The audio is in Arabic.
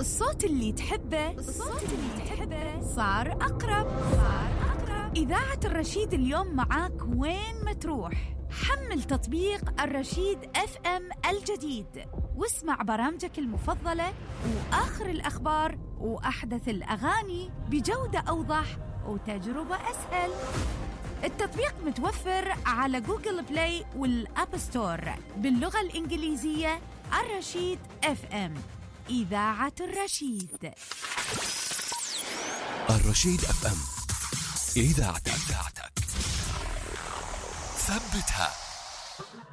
الصوت اللي تحبه صار أقرب. إذاعة الرشيد اليوم معاك وين ما تروح. حمل تطبيق الرشيد FM الجديد واسمع برامجك المفضلة وآخر الأخبار وأحدث الأغاني بجودة أوضح وتجربة أسهل. التطبيق متوفر على جوجل بلاي والأب ستور باللغة الإنجليزية. الرشيد FM، إذاعة الرشيد. الرشيد FM، إذاعتك. ثبتها.